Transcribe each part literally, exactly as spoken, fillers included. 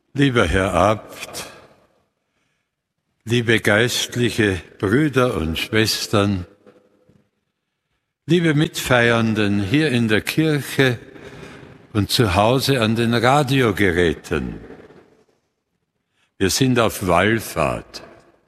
Lieber Herr Abt, liebe geistliche Brüder und Schwestern, liebe Mitfeiernden hier in der Kirche und zu Hause an den Radiogeräten. Wir sind auf Wallfahrt.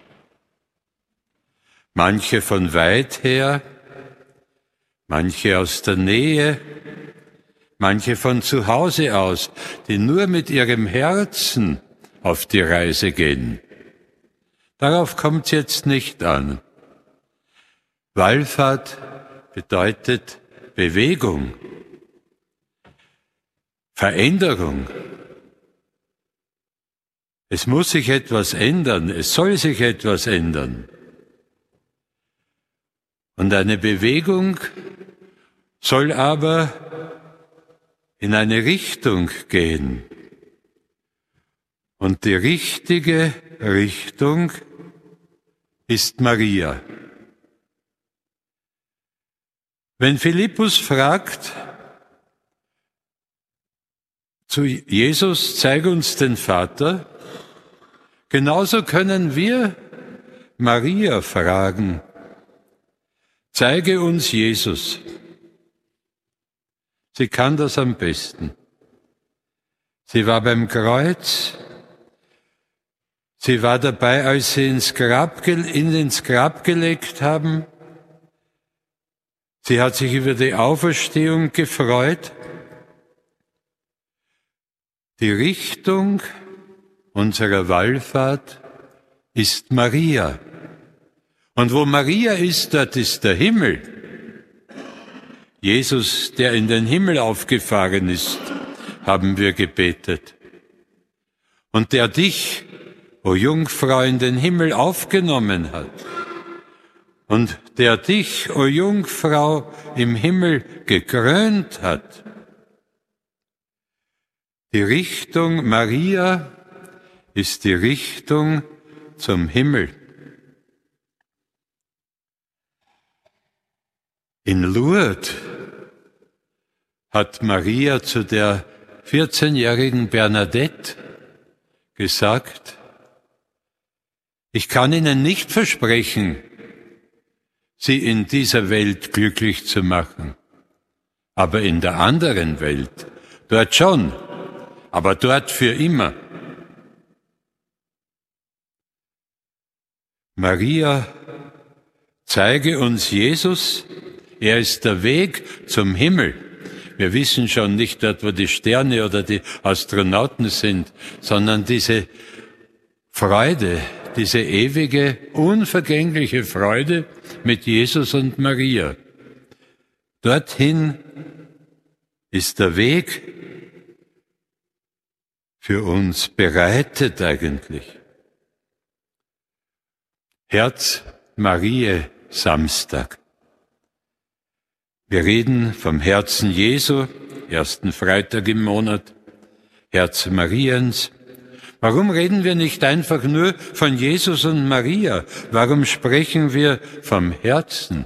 Manche von weit her, manche aus der Nähe, manche von zu Hause aus, die nur mit ihrem Herzen auf die Reise gehen. Darauf kommt es jetzt nicht an. Wallfahrt bedeutet Bewegung, Veränderung. Es muss sich etwas ändern, es soll sich etwas ändern. Und eine Bewegung soll aber in eine Richtung gehen. Und die richtige Richtung ist Maria. Wenn Philippus fragt zu Jesus, zeig uns den Vater, genauso können wir Maria fragen, zeige uns Jesus. Sie kann das am besten. Sie war beim Kreuz, sie war dabei, als sie ins Grab, in ins Grab gelegt haben. Sie hat sich über die Auferstehung gefreut. Die Richtung unserer Wallfahrt ist Maria. Und wo Maria ist, dort ist der Himmel. Jesus, der in den Himmel aufgefahren ist, haben wir gebetet. Und der dich, o Jungfrau, in den Himmel aufgenommen hat. Und der dich, o Jungfrau, im Himmel gekrönt hat. Die Richtung Maria ist die Richtung zum Himmel. In Lourdes hat Maria zu der vierzehnjährigen Bernadette gesagt, ich kann Ihnen nicht versprechen, Sie in dieser Welt glücklich zu machen, aber in der anderen Welt, dort schon, aber dort für immer. Maria, zeige uns Jesus, er ist der Weg zum Himmel. Wir wissen schon nicht dort, wo die Sterne oder die Astronauten sind, sondern diese Freude, diese ewige, unvergängliche Freude mit Jesus und Maria. Dorthin ist der Weg für uns bereitet eigentlich. Herz Mariä Samstag. Wir reden vom Herzen Jesu, ersten Freitag im Monat, Herz Mariens. Warum reden wir nicht einfach nur von Jesus und Maria? Warum sprechen wir vom Herzen?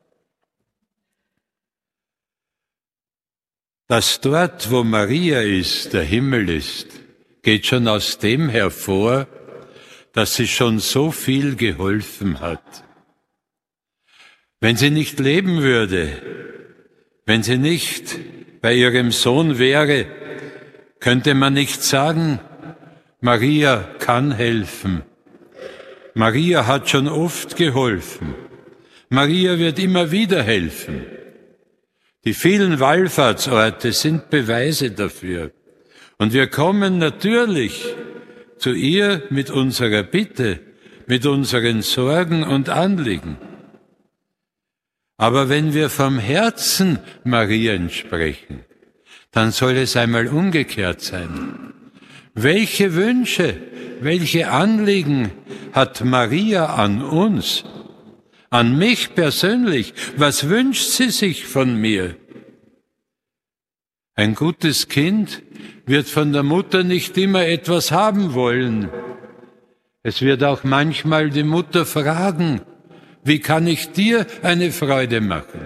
Dass dort, wo Maria ist, der Himmel ist, geht schon aus dem hervor, dass sie schon so viel geholfen hat. Wenn sie nicht leben würde, wenn sie nicht bei ihrem Sohn wäre, könnte man nicht sagen, Maria kann helfen. Maria hat schon oft geholfen. Maria wird immer wieder helfen. Die vielen Wallfahrtsorte sind Beweise dafür. Und wir kommen natürlich zu ihr mit unserer Bitte, mit unseren Sorgen und Anliegen. Aber wenn wir vom Herzen Marien sprechen, dann soll es einmal umgekehrt sein. Welche Wünsche, welche Anliegen hat Maria an uns, an mich persönlich? Was wünscht sie sich von mir? Ein gutes Kind wird von der Mutter nicht immer etwas haben wollen. Es wird auch manchmal die Mutter fragen, wie kann ich dir eine Freude machen?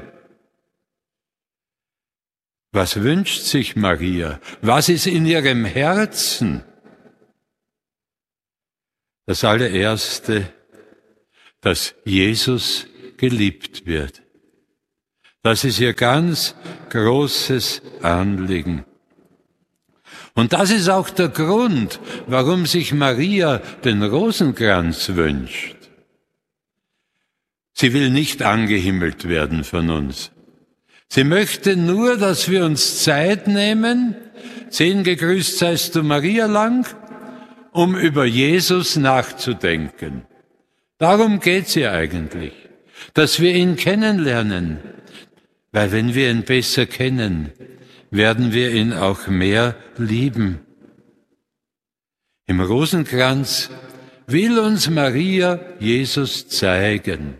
Was wünscht sich Maria? Was ist in ihrem Herzen? Das allererste, dass Jesus geliebt wird. Das ist ihr ganz großes Anliegen. Und das ist auch der Grund, warum sich Maria den Rosenkranz wünscht. Sie will nicht angehimmelt werden von uns. Sie möchte nur, dass wir uns Zeit nehmen, zehn Gegrüßt seist du Maria lang, um über Jesus nachzudenken. Darum geht's ihr eigentlich, dass wir ihn kennenlernen, weil wenn wir ihn besser kennen, werden wir ihn auch mehr lieben. Im Rosenkranz will uns Maria Jesus zeigen.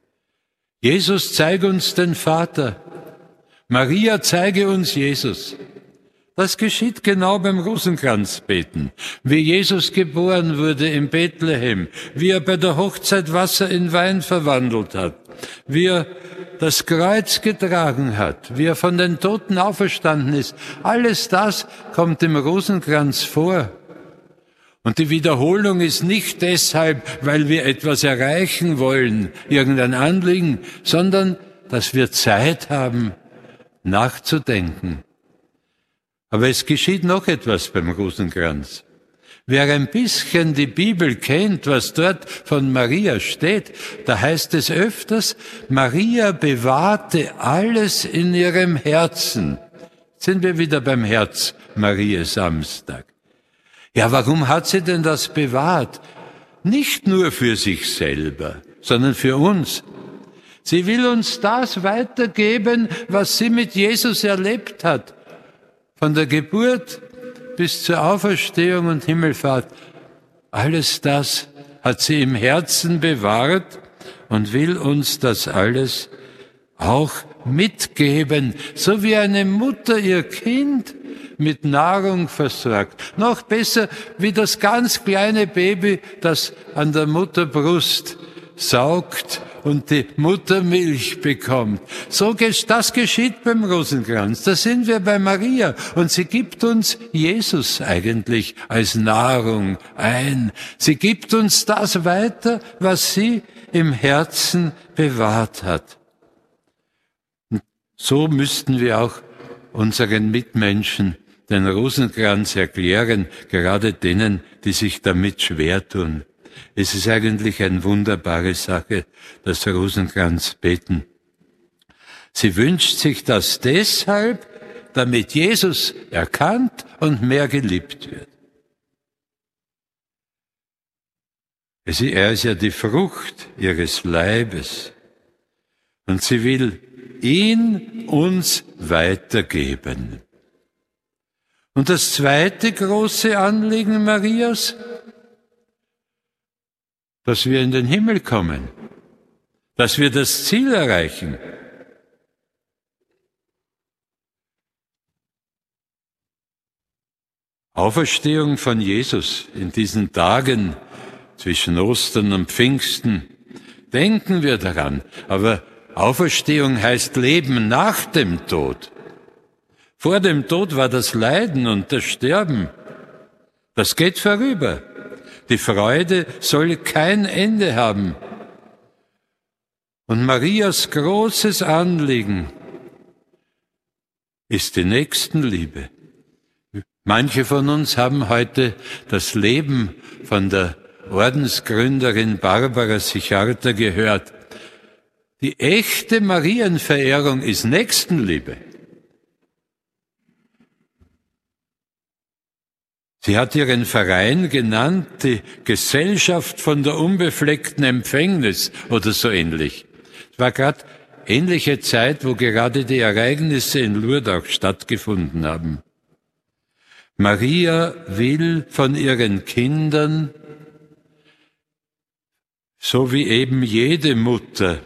Jesus, zeige uns den Vater. Maria, zeige uns Jesus. Das geschieht genau beim Rosenkranzbeten. Wie Jesus geboren wurde in Bethlehem, wie er bei der Hochzeit Wasser in Wein verwandelt hat, wie er das Kreuz getragen hat, wie er von den Toten auferstanden ist. Alles das kommt im Rosenkranz vor. Und die Wiederholung ist nicht deshalb, weil wir etwas erreichen wollen, irgendein Anliegen, sondern, dass wir Zeit haben, nachzudenken. Aber es geschieht noch etwas beim Rosenkranz. Wer ein bisschen die Bibel kennt, was dort von Maria steht, da heißt es öfters, Maria bewahrte alles in ihrem Herzen. Jetzt sind wir wieder beim Herz Maria Samstag. Ja, warum hat sie denn das bewahrt? Nicht nur für sich selber, sondern für uns. Sie will uns das weitergeben, was sie mit Jesus erlebt hat. Von der Geburt bis zur Auferstehung und Himmelfahrt. Alles das hat sie im Herzen bewahrt und will uns das alles auch mitgeben, so wie eine Mutter ihr Kind mit Nahrung versorgt. Noch besser wie das ganz kleine Baby, das an der Mutterbrust saugt und die Muttermilch bekommt. So das geschieht beim Rosenkranz. Da sind wir bei Maria und sie gibt uns Jesus eigentlich als Nahrung ein. Sie gibt uns das weiter, was sie im Herzen bewahrt hat. Und so müssten wir auch unseren Mitmenschen den Rosenkranz erklären, gerade denen, die sich damit schwer tun. Es ist eigentlich eine wunderbare Sache, das Rosenkranzbeten. Sie wünscht sich das deshalb, damit Jesus erkannt und mehr geliebt wird. Er ist ja die Frucht ihres Leibes und sie will ihn uns weitergeben. Und das zweite große Anliegen Marias, dass wir in den Himmel kommen, dass wir das Ziel erreichen. Auferstehung von Jesus in diesen Tagen zwischen Ostern und Pfingsten, denken wir daran, aber Auferstehung heißt Leben nach dem Tod. Vor dem Tod war das Leiden und das Sterben. Das geht vorüber. Die Freude soll kein Ende haben. Und Marias großes Anliegen ist die Nächstenliebe. Manche von uns haben heute das Leben von der Ordensgründerin Barbara Sicharta gehört. Die echte Marienverehrung ist Nächstenliebe. Sie hat ihren Verein genannt, die Gesellschaft von der unbefleckten Empfängnis oder so ähnlich. Es war gerade ähnliche Zeit, wo gerade die Ereignisse in Lourdes auch stattgefunden haben. Maria will von ihren Kindern, so wie eben jede Mutter,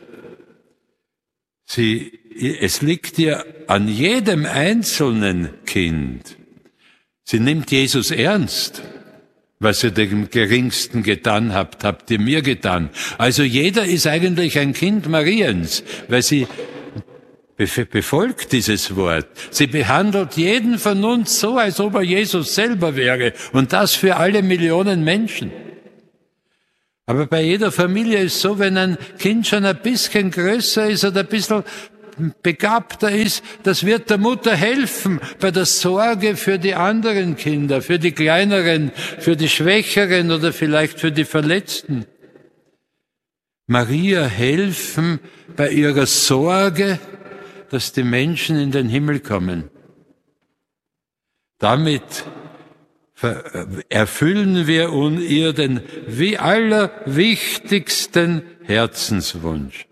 sie, es liegt ihr an jedem einzelnen Kind. Sie nimmt Jesus ernst. Was ihr dem Geringsten getan habt, habt ihr mir getan. Also jeder ist eigentlich ein Kind Mariens, weil sie befolgt dieses Wort. Sie behandelt jeden von uns so, als ob er Jesus selber wäre. Und das für alle Millionen Menschen. Aber bei jeder Familie ist so, wenn ein Kind schon ein bisschen größer ist oder ein bisschen begabter ist, das wird der Mutter helfen bei der Sorge für die anderen Kinder, für die Kleineren, für die Schwächeren oder vielleicht für die Verletzten. Maria helfen bei ihrer Sorge, dass die Menschen in den Himmel kommen. Damit erfüllen wir ihr den wie allerwichtigsten Herzenswunsch.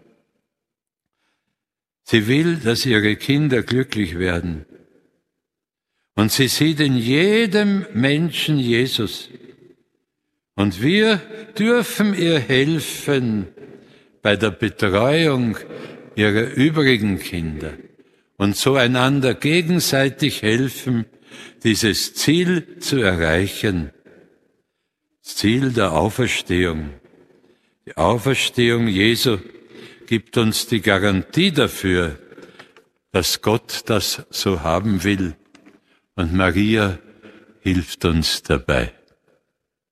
Sie will, dass ihre Kinder glücklich werden. Und sie sieht in jedem Menschen Jesus. Und wir dürfen ihr helfen bei der Betreuung ihrer übrigen Kinder und so einander gegenseitig helfen, dieses Ziel zu erreichen. Das Ziel der Auferstehung. Die Auferstehung Jesu gibt uns die Garantie dafür, dass Gott das so haben will. Und Maria hilft uns dabei.